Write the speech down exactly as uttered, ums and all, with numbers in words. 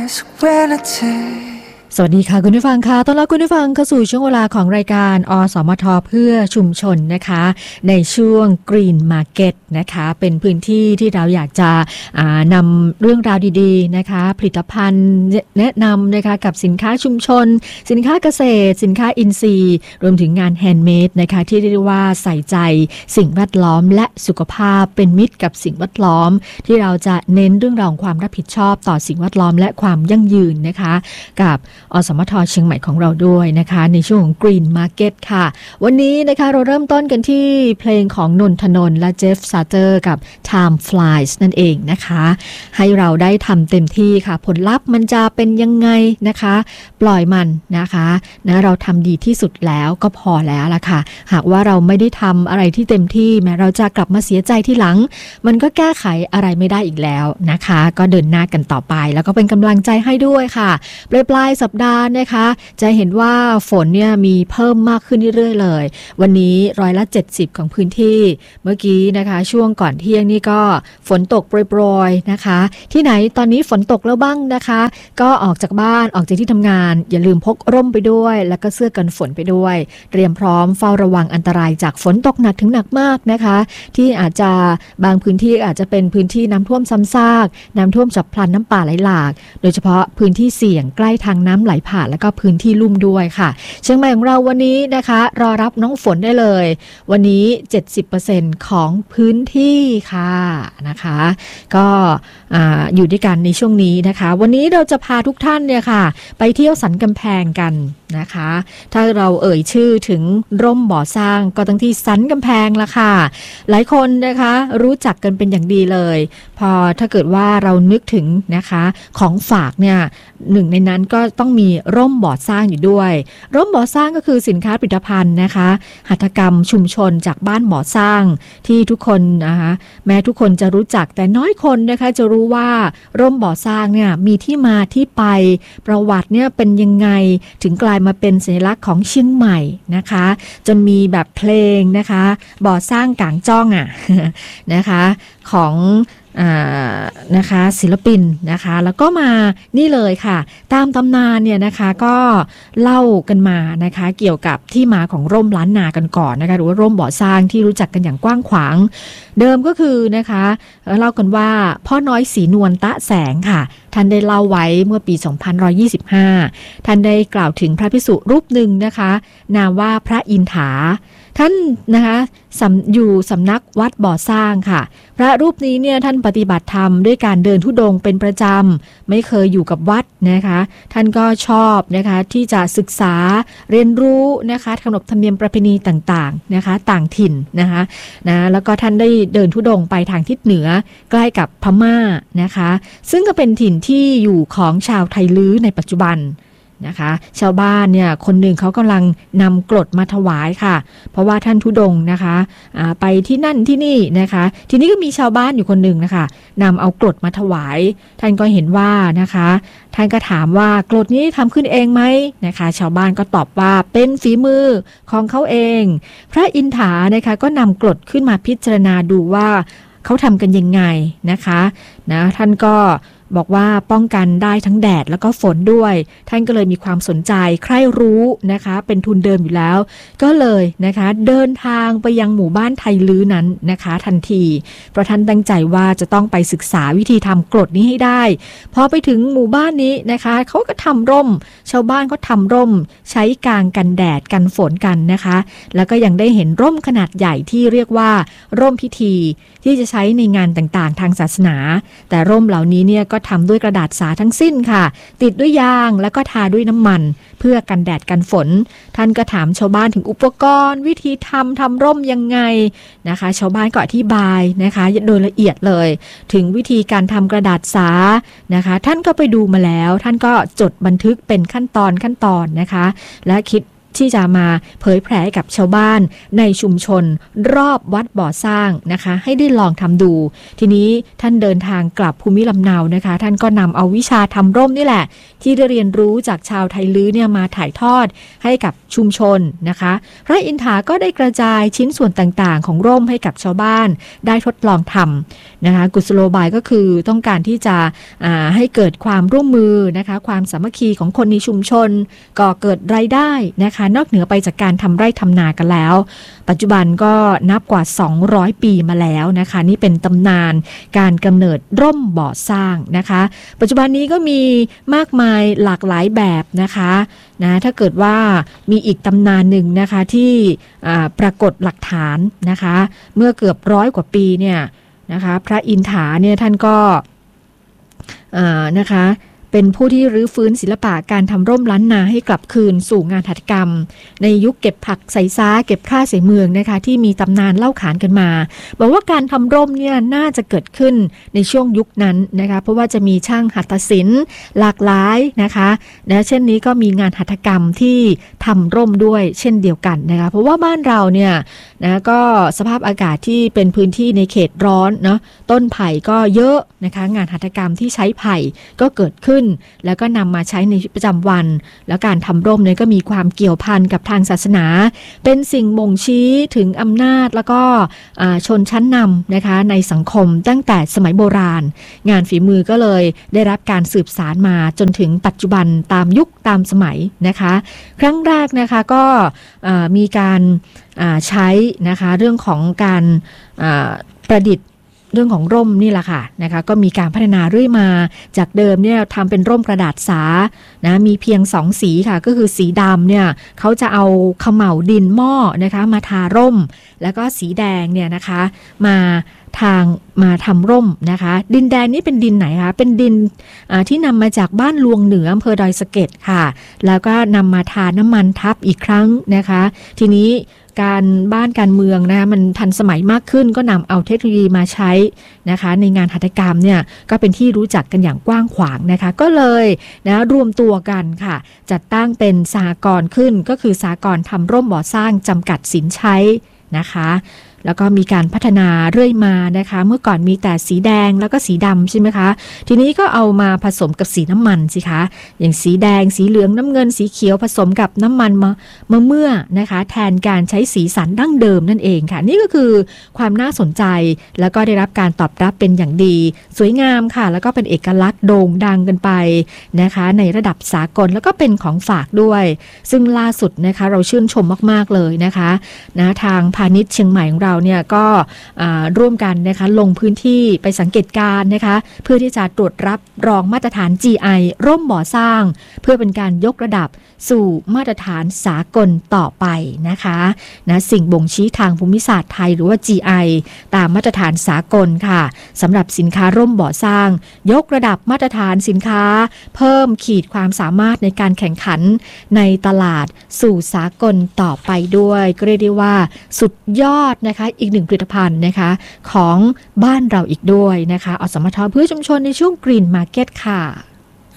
สวัสดีค่ะคุณผู้ฟังค่ะต้อนรับคุณผู้ฟังเข้าสู่ช่วงเวลาของรายการอสมทเพื่อชุมชนนะคะในช่วง Green Market นะคะเป็นพื้นที่ที่เราอยากจะนำเรื่องราวดีๆนะคะผลิตภัณฑ์แนะนำนะคะกับสินค้าชุมชนสินค้าเกษตรสินค้าอินทรีย์รวมถึงงานแฮนด์เมดนะคะที่เรียกว่าใส่ใจสิ่งแวดล้อมและสุขภาพเป็นมิตรกับสิ่งแวดล้อมที่เราจะเน้นเรื่องราวของความรับผิดชอบต่อสิ่งแวดล้อมและความยั่งยืนนะคะกับอสมทเชียงใหม่ของเราด้วยนะคะในช่วงของ Green Market ค่ะวันนี้นะคะเราเริ่มต้นกันที่เพลงของนนทนนท์และเจฟซาเตอร์กับ Time Flies นั่นเองนะคะให้เราได้ทำเต็มที่ค่ะผลลัพธ์มันจะเป็นยังไงนะคะปล่อยมันนะคะนะเราทำดีที่สุดแล้วก็พอแล้วล่ะค่ะหากว่าเราไม่ได้ทำอะไรที่เต็มที่แม้เราจะกลับมาเสียใจที่หลังมันก็แก้ไขอะไรไม่ได้อีกแล้วนะคะก็เดินหน้ากันต่อไปแล้วก็เป็นกำลังใจให้ด้วยค่ะปลายปลายสัปดาห์นะคะจะเห็นว่าฝนเนี่ยมีเพิ่มมากขึ้นเรื่อยๆเลยวันนี้ร้อยละเจ็ดสิบของพื้นที่เมื่อกี้นะคะช่วงก่อนเที่ยงนี่ก็ฝนตกโปรยๆนะคะที่ไหนตอนนี้ฝนตกแล้วบ้างนะคะก็ออกจากบ้านออกจากที่ทำงานอย่าลืมพกร่มไปด้วยแล้วก็เสื้อกันฝนไปด้วยเตรียมพร้อมเฝ้าระวังอันตรายจากฝนตกหนักถึงหนักมากนะคะที่อาจจะบางพื้นที่อาจจะเป็นพื้นที่น้ำท่วมซ้ำซากน้ำท่วมฉับพลันน้ำป่าไหลหลากโดยเฉพาะพื้นที่เสี่ยงใกล้ทางน้ำไหลผ่านแล้วก็พื้นที่ลุ่มด้วยค่ะเชียงใหม่ของเราวันนี้นะคะรอรับน้องฝนได้เลยวันนี้ เจ็ดสิบเปอร์เซ็นต์ ของพื้นที่ค่ะนะคะก็อ่าอยู่ด้วยกันในช่วงนี้นะคะวันนี้เราจะพาทุกท่านเนี่ยค่ะไปเที่ยวสันกำแพงกันนะคะถ้าเราเอ่ยชื่อถึงร่มบ่อสร้างก็ตั้งที่สันกำแพงละค่ะหลายคนนะคะรู้จักกันเป็นอย่างดีเลยพอถ้าเกิดว่าเรานึกถึงนะคะของฝากเนี่ยหนึ่งในนั้นก็ต้องมีร่มบ่อสร้างอยู่ด้วยร่มบ่อสร้างก็คือสินค้าผลิตภัณฑ์นะคะหัตถกรรมชุมชนจากบ้านบ่อสร้างที่ทุกคนนะคะแม้ทุกคนจะรู้จักแต่น้อยคนนะคะจะรู้ว่าร่มบ่อสร้างเนี่ยมีที่มาที่ไปประวัติเนี่ยเป็นยังไงถึงกลายมาเป็นสัญลักษณ์ของเชียงใหม่นะคะจนมีแบบเพลงนะคะบ่อสร้างกลางจ้องอ่ะ นะคะของนะคะศิลปินนะคะแล้วก็มานี่เลยค่ะตามตำนานเนี่ยนะคะก็เล่ากันมานะคะเกี่ยวกับที่มาของร่มล้านนากันก่อนนะคะหรือว่าร่มบ่อสร้างที่รู้จักกันอย่างกว้างขวางเดิมก็คือนะคะเล่ากันว่าพ่อน้อยศรีนวลตะแสงค่ะท่านได้เล่าไว้เมื่อปีสองพันหนึ่งร้อยยี่สิบห้าท่านได้กล่าวถึงพระภิกษุรูปหนึ่งนะคะนามว่าพระอินถาท่านนะคะอยู่สำนักวัดบ่อสร้างค่ะพระรูปนี้เนี่ยท่านปฏิบัติธรรมด้วยการเดินธุดงค์เป็นประจำไม่เคยอยู่กับวัดนะคะท่านก็ชอบนะคะที่จะศึกษาเรียนรู้นะคะขนบธรรมเนียมประเพณีต่างๆนะคะต่างถิ่นนะคะนะแล้วก็ท่านได้เดินธุดงค์ไปทางทิศเหนือใกล้กับพม่านะคะซึ่งก็เป็นถิ่นที่อยู่ของชาวไทลื้อในปัจจุบันนะคะชาวบ้านเนี่ยคนหนึ่งเขากำลังนำกรดมาถวายค่ะเพราะว่าท่านธุดงค์นะคะไปที่นั่นที่นี่นะคะทีนี้ก็มีชาวบ้านอยู่คนหนึ่งนะคะนำเอากรดมาถวายท่านก็เห็นว่านะคะท่านก็ถามว่ากรดนี้ทำขึ้นเองไหมนะคะชาวบ้านก็ตอบว่าเป็นฝีมือของเขาเองพระอินถานะคะก็นำกรดขึ้นมาพิจารณาดูว่าเขาทำกันยังไงนะคะนะท่านก็บอกว่าป้องกันได้ทั้งแดดแล้วก็ฝนด้วยท่านก็เลยมีความสนใจใคร่รู้นะคะเป็นทุนเดิมอยู่แล้วก็เลยนะคะเดินทางไปยังหมู่บ้านไทลื้อนั้นนะคะทันทีเพราะท่านตั้งใจว่าจะต้องไปศึกษาวิธีทำกรดนี้ให้ได้พอไปถึงหมู่บ้านนี้นะคะเขาก็ทำร่มชาวบ้านเขาทำร่มใช้กางกันแดดกันฝนกันนะคะแล้วก็ยังได้เห็นร่มขนาดใหญ่ที่เรียกว่าร่มพิธีที่จะใช้ในงานต่างๆทางศาสนาแต่ร่มเหล่านี้เนี่ยก็ทำด้วยกระดาษสาทั้งสิ้นค่ะติดด้วยยางแล้วก็ทาด้วยน้ำมันเพื่อกันแดดกันฝนท่านก็ถามชาวบ้านถึงอุปกรณ์วิธีทำทำร่มยังไงนะคะชาวบ้านก็อธิบายนะคะโดยละเอียดเลยถึงวิธีการทำกระดาษสานะคะท่านก็ไปดูมาแล้วท่านก็จดบันทึกเป็นขั้นตอนขั้นตอนนะคะและคิดที่จะมาเผยแพร่กับชาวบ้านในชุมชนรอบวัดบ่อสร้างนะคะให้ได้ลองทำดูทีนี้ท่านเดินทางกลับภูมิลำเนานะคะท่านก็นำเอาวิชาทำร่มนี่แหละที่ได้เรียนรู้จากชาวไทลื้อเนี่ยมาถ่ายทอดให้กับชุมชนนะคะพระอินทาก็ได้กระจายชิ้นส่วนต่างๆของร่มให้กับชาวบ้านได้ทดลองทำนะคะกุศโลบายก็คือต้องการที่จะให้เกิดความร่วมมือนะคะความสามัคคีของคนในชุมชนก่อเกิดรายได้นะคะนอกเหนือไปจากการทำไร่ทำนากันแล้วปัจจุบันก็นับกว่าสองร้อยปีมาแล้วนะคะนี่เป็นตำนานการกำเนิดร่มบ่อสร้างนะคะปัจจุบันนี้ก็มีมากมายหลากหลายแบบนะคะนะถ้าเกิดว่ามีอีกตำนานหนึ่งนะคะที่ปรากฏหลักฐานนะคะเมื่อเกือบร้อยกว่าปีเนี่ยนะคะพระอินทาเนี่ยท่านก็นะคะเป็นผู้ที่รื้อฟื้นศิลปะการทำร่มล้านนาให้กลับคืนสู่งานหัตถกรรมในยุคเก็บผักใส่ซ้าเก็บข้าใส่เมืองนะคะที่มีตำนานเล่าขานกันมาบอกว่าการทำร่มเนี่ยน่าจะเกิดขึ้นในช่วงยุคนั้นนะคะเพราะว่าจะมีช่างหัตถศิลป์หลากหลายนะคะนะเช่นนี้ก็มีงานหัตถกรรมที่ทำร่มด้วยเช่นเดียวกันนะคะเพราะว่าบ้านเราเนี่ยนะก็สภาพอากาศที่เป็นพื้นที่ในเขตร้อนเนาะต้นไผ่ก็เยอะนะคะงานหัตถกรรมที่ใช้ไผ่ก็เกิดขึ้นแล้วก็นำมาใช้ในชีวิตประจำวันแล้วการทำร่มเนี่ยก็มีความเกี่ยวพันกับทางศาสนาเป็นสิ่งบ่งชี้ถึงอำนาจแล้วก็ชนชั้นนำนะคะในสังคมตั้งแต่สมัยโบราณงานฝีมือก็เลยได้รับการสืบสานมาจนถึงปัจจุบันตามยุคตามสมัยนะคะครั้งแรกนะคะก็มีการใช้นะคะเรื่องของการประดิษฐ์เรื่องของร่มนี่แหละค่ะนะคะก็มีการพัฒนาเรื่อยมาจากเดิมเนี่ยทำเป็นร่มกระดาษสานะมีเพียงสองสีค่ะก็คือสีดำเนี่ยเขาจะเอาเขม่าวดินหม้อนะคะมาทาร่มแล้วก็สีแดงเนี่ยนะคะมาทางมาทำร่มนะคะดินแดงนี่เป็นดินไหนคะเป็นดินที่นำมาจากบ้านลวงเหนืออำเภอดอยสะเก็ดค่ะแล้วก็นำมาทาน้ำมันทับอีกครั้งนะคะทีนี้การบ้านการเมืองนะคะมันทันสมัยมากขึ้นก็นำเอาเทคโนโลยีมาใช้นะคะในงานหัตถกรรมเนี่ยก็เป็นที่รู้จักกันอย่างกว้างขวางนะคะก็เลยนะรวมตัวกันค่ะจัดตั้งเป็นสหกรณ์ขึ้นก็คือสหกรณ์ทำร่มบ่อสร้างจำกัดสินใช้นะคะแล้วก็มีการพัฒนาเรื่อยมานะคะเมื่อก่อนมีแต่สีแดงแล้วก็สีดำใช่ไหมคะทีนี้ก็เอามาผสมกับสีน้ำมันสิคะอย่างสีแดงสีเหลืองน้ำเงินสีเขียวผสมกับน้ำมันมะมะเมื่อนะคะแทนการใช้สีสันดั้งเดิมนั่นเองค่ะนี่ก็คือความน่าสนใจแล้วก็ได้รับการตอบรับเป็นอย่างดีสวยงามค่ะแล้วก็เป็นเอกลักษณ์โด่งดังกันไปนะคะในระดับสากลแล้วก็เป็นของฝากด้วยซึ่งล่าสุดนะคะเราชื่นชมมากๆเลยนะคะนะทางพาณิชย์เชียงใหม่ของเราเนี่ยก็ร่วมกันนะคะลงพื้นที่ไปสังเกตการณ์นะคะเพื่อที่จะตรวจรับรองมาตรฐาน จี ไอ ร่มบ่อสร้างเพื่อเป็นการยกระดับสู่มาตรฐานสากลต่อไปนะคะนะสิ่งบ่งชี้ทางภูมิศาสตร์ไทยหรือว่า จี ไอ ตามมาตรฐานสากลค่ะสำหรับสินค้าร่มบ่อสร้างยกระดับมาตรฐานสินค้าเพิ่มขีดความสามารถในการแข่งขันในตลาดสู่สากลต่อไปด้วยก็เรียกได้ว่าสุดยอดนะคะอีกหนึ่งผลิตภัณฑ์นะคะของบ้านเราอีกด้วยนะคะอสมทเพื่อชุมชนในช่วง Green Market ค่ะ